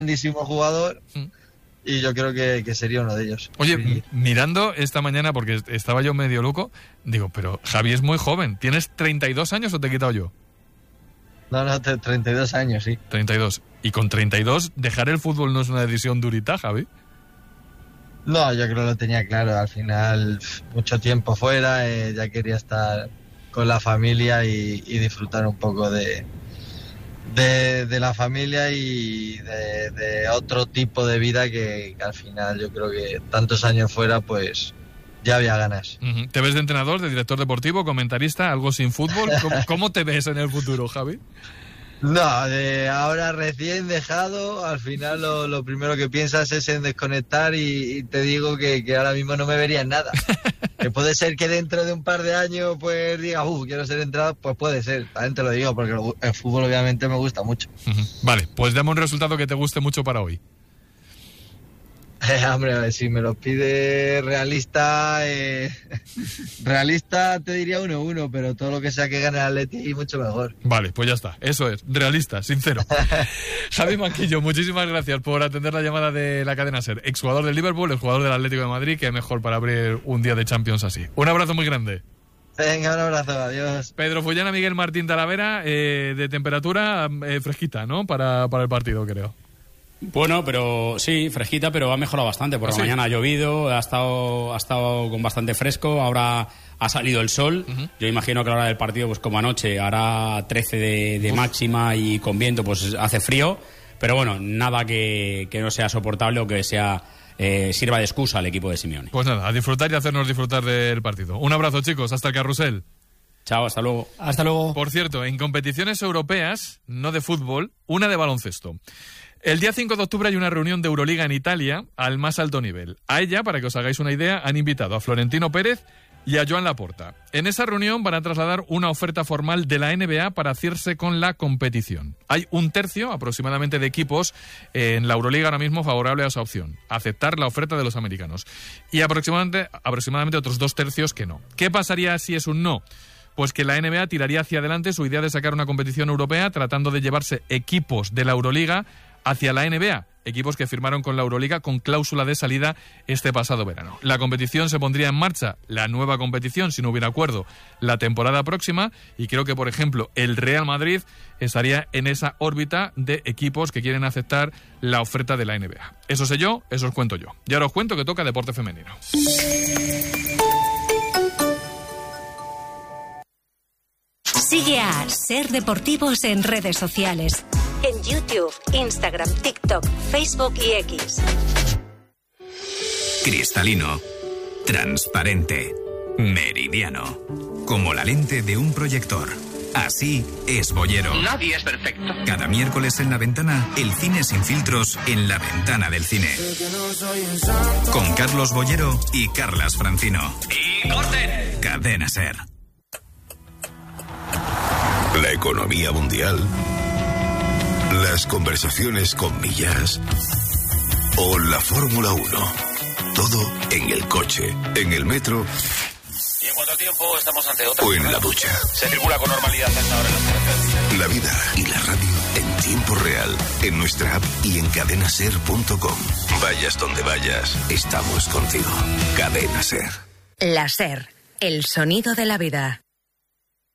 grandísimo jugador y yo creo que sería uno de ellos. Oye, Sí. mirando esta mañana, porque estaba yo medio loco, digo, pero Javi es muy joven. ¿Tienes 32 años o te he quitado yo? No, 32 años, sí. 32. Y con 32, dejar el fútbol no es una decisión durita, Javi. No, yo creo que lo tenía claro. Al final, mucho tiempo fuera, ya quería estar con la familia y disfrutar un poco de la familia y de otro tipo de vida que al final yo creo que tantos años fuera, pues ya había ganas. Uh-huh. ¿Te ves de entrenador, de director deportivo, comentarista, algo sin fútbol? ¿Cómo te ves en el futuro, Javi? No, ahora recién dejado, al final lo primero que piensas es en desconectar y te digo que ahora mismo no me vería en nada. Que puede ser que dentro de un par de años pues diga, quiero ser entrenador, pues puede ser, también te lo digo, porque el fútbol obviamente me gusta mucho. Uh-huh. Vale, pues dame un resultado que te guste mucho para hoy. Hombre, si me lo pide realista, realista te diría 1-1, pero todo lo que sea que gane el Atleti mucho mejor. Vale, pues ya está, eso es, realista, sincero. Javi Manquillo, muchísimas gracias por atender la llamada de la cadena SER. Exjugador del Liverpool, exjugador del Atlético de Madrid, que mejor para abrir un día de Champions así. Un abrazo muy grande. Venga, un abrazo, adiós. Pedro Fullana, Miguel Martín Talavera, de temperatura fresquita, ¿no? Para el partido, creo. Bueno, pero sí, fresquita, pero ha mejorado bastante. Por la mañana ha llovido, ha estado con bastante fresco, ahora ha salido el sol. Uh-huh. Yo imagino que a la hora del partido, pues como anoche, hará 13 de máxima y con viento, pues hace frío. Pero bueno, nada que no sea soportable o que sea sirva de excusa al equipo de Simeone. Pues nada, a disfrutar y hacernos disfrutar del partido. Un abrazo, chicos, hasta el carrusel. Chao, hasta luego. Hasta luego. Por cierto, en competiciones europeas, no de fútbol, una de baloncesto. El día 5 de octubre hay una reunión de Euroliga en Italia al más alto nivel. A ella, para que os hagáis una idea, han invitado a Florentino Pérez y a Joan Laporta. En esa reunión van a trasladar una oferta formal de la NBA para hacerse con la competición. Hay un tercio aproximadamente de equipos en la Euroliga ahora mismo favorable a esa opción, aceptar la oferta de los americanos. Y aproximadamente otros 2 tercios que no. ¿Qué pasaría si es un no? Pues que la NBA tiraría hacia adelante su idea de sacar una competición europea tratando de llevarse equipos de la Euroliga hacia la NBA, equipos que firmaron con la Euroliga con cláusula de salida este pasado verano. La competición se pondría en marcha, la nueva competición, si no hubiera acuerdo, la temporada próxima, y creo que, por ejemplo, el Real Madrid estaría en esa órbita de equipos que quieren aceptar la oferta de la NBA. Eso sé yo, eso os cuento yo. Y ahora os cuento que toca deporte femenino. Sigue a SER Deportivos en redes sociales. En YouTube, Instagram, TikTok, Facebook y X. Cristalino, transparente, meridiano, como la lente de un proyector. Así es Bollero. Nadie es perfecto. Cada miércoles en La Ventana, el cine sin filtros en la ventana del cine. Con Carlos Bollero y Carlas Francino. ¡Y corten! Cadena SER. La economía mundial, las conversaciones con Millas o la Fórmula 1. Todo en el coche, en el metro. ¿Y en cuánto tiempo estamos ante otra? O en la ducha. Se circula con normalidad hasta ahora en las carreteras. La vida y la radio en tiempo real, en nuestra app y en cadenaser.com. Vayas donde vayas, estamos contigo. Cadena SER. La SER, el sonido de la vida.